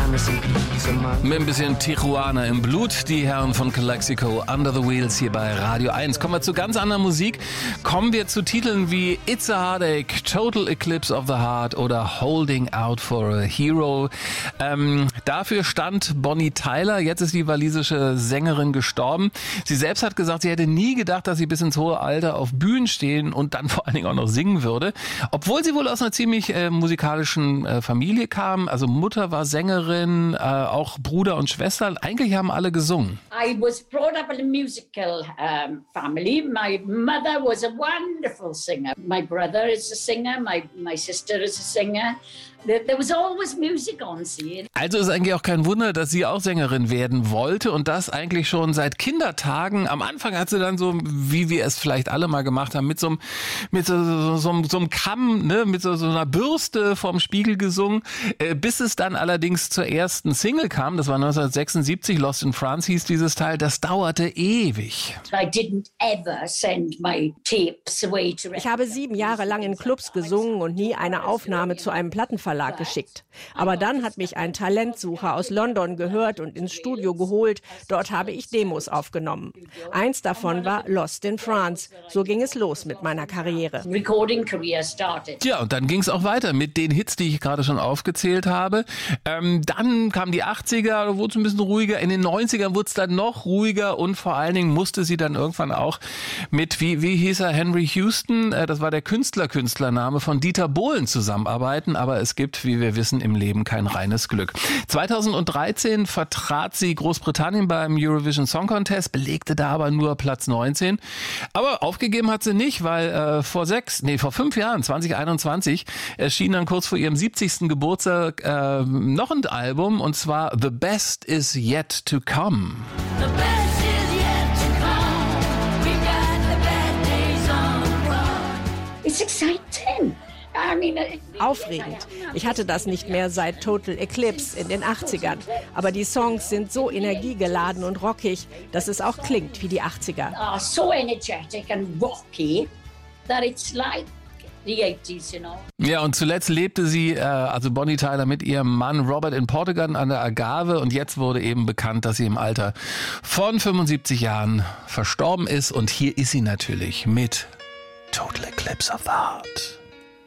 Mit ein bisschen Tijuana im Blut, die Herren von Calexico, Under the Wheels hier bei Radio 1. Kommen wir zu ganz anderer Musik. Kommen wir zu Titeln wie It's a Heartache, Total Eclipse of the Heart oder Holding Out for a Hero. Dafür stand Bonnie Tyler. Jetzt ist die walisische Sängerin gestorben. Sie selbst hat gesagt, sie hätte nie gedacht, dass sie bis ins hohe Alter auf Bühnen stehen und dann vor allen Dingen auch noch singen würde. Obwohl sie wohl aus einer ziemlich musikalischen Familie kam. Also Mutter war Sängerin, auch Bruder und Schwester. Eigentlich haben alle gesungen. I was brought up in a musical family. My mother was a wonderful singer. My brother is a singer. My sister is a singer. There was always music on scene. Also ist eigentlich auch kein Wunder, dass sie auch Sängerin werden wollte und das eigentlich schon seit Kindertagen. Am Anfang hat sie dann so, wie wir es vielleicht alle mal gemacht haben, mit so einem Kamm, ne, mit so einer Bürste vorm Spiegel gesungen, bis es dann allerdings zur ersten Single kam. Das war 1976, Lost in France hieß dieses Teil. Das dauerte ewig. Ich habe 7 Jahre lang in Clubs gesungen und nie eine Aufnahme zu einem Plattenverlag geschickt. Aber dann hat mich ein Talentsucher aus London gehört und ins Studio geholt. Dort habe ich Demos aufgenommen. Eins davon war Lost in France. So ging es los mit meiner Karriere. Ja, und dann ging es auch weiter mit den Hits, die ich gerade schon aufgezählt habe. Dann kamen die 80er, da wurde es ein bisschen ruhiger. In den 90ern wurde es dann noch ruhiger und vor allen Dingen musste sie dann irgendwann auch mit, wie hieß er, Henry Houston, das war der Künstlername von Dieter Bohlen zusammenarbeiten, aber es gibt, wie wir wissen, im Leben kein reines Glück. 2013 vertrat sie Großbritannien beim Eurovision Song Contest, belegte da aber nur Platz 19. Aber aufgegeben hat sie nicht, weil vor 5 Jahren, 2021, erschien dann kurz vor ihrem 70. Geburtstag noch ein Album, und zwar The Best Is Yet to Come. The best is yet to come. We've got the bad days on the run. It's exciting. Aufregend. Ich hatte das nicht mehr seit Total Eclipse in den 80ern. Aber die Songs sind so energiegeladen und rockig, dass es auch klingt wie die 80er. So energetic and rocky that it's like the 80s, you know. Ja, und zuletzt lebte sie, also Bonnie Tyler, mit ihrem Mann Robert in Portugal an der Algarve, und jetzt wurde eben bekannt, dass sie im Alter von 75 Jahren verstorben ist, und hier ist sie natürlich mit Total Eclipse of the Heart.